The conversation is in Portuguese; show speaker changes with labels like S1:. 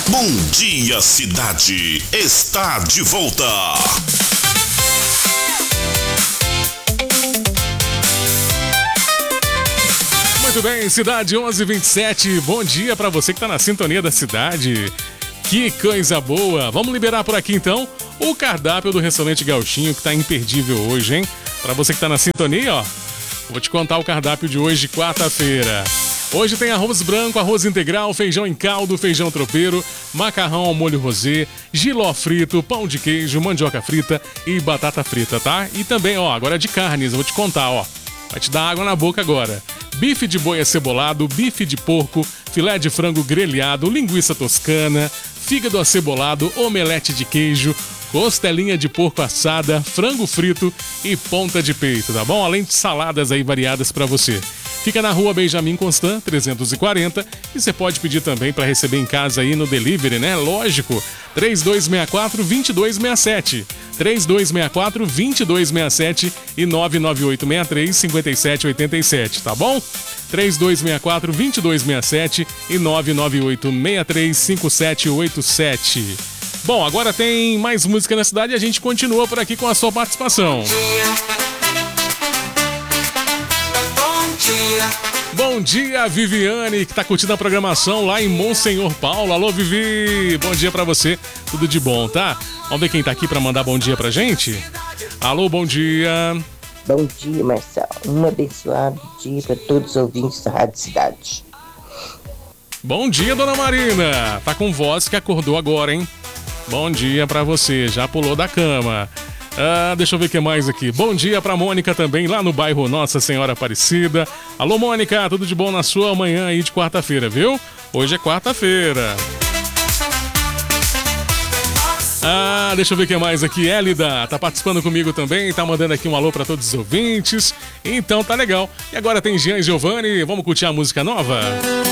S1: Bom Dia Cidade está de volta.
S2: Muito bem, Cidade 11:27. Bom dia para você que tá na sintonia da cidade. Que coisa boa. Vamos liberar por aqui então o cardápio do restaurante Gauchinho, que tá imperdível hoje, hein? Para você que tá na sintonia, ó, vou te contar o cardápio de hoje, quarta-feira. Hoje tem arroz branco, arroz integral, feijão em caldo, feijão tropeiro, macarrão ao molho rosé, jiló frito, pão de queijo, mandioca frita e batata frita, tá? E também, ó, agora de carnes, eu vou te contar, ó. Vai te dar água na boca agora. Bife de boi acebolado, bife de porco, filé de frango grelhado, linguiça toscana, fígado acebolado, omelete de queijo, costelinha de porco assada, frango frito e ponta de peito, tá bom? Além de saladas aí variadas pra você. Fica na rua Benjamin Constant, 340, e você pode pedir também para receber em casa aí no delivery, né? Lógico, 3264-2267. 3264-2267 e 99863-5787, tá bom? 3264-2267 e 99863-5787. Bom, agora tem mais música na cidade e a gente continua por aqui com a sua participação. Bom dia, Viviane, que tá curtindo a programação lá em Monsenhor Paulo. Alô, Vivi, bom dia pra você, tudo de bom, tá? Vamos ver quem tá aqui pra mandar bom dia pra gente? Alô, bom dia.
S3: Bom dia, Marcelo. Um abençoado dia pra todos os ouvintes da Rádio Cidade.
S2: Bom dia, dona Marina. Tá com voz que acordou agora, hein? Bom dia pra você, já pulou da cama. Deixa eu ver o que mais aqui. Bom dia pra Mônica também, lá no bairro Nossa Senhora Aparecida. Alô, Mônica, tudo de bom na sua manhã aí de quarta-feira, viu? Hoje é quarta-feira. Deixa eu ver o que mais aqui. Élida tá participando comigo também, tá mandando aqui um alô pra todos os ouvintes. Então tá legal. E agora tem Jean e Giovanni, vamos curtir a música nova?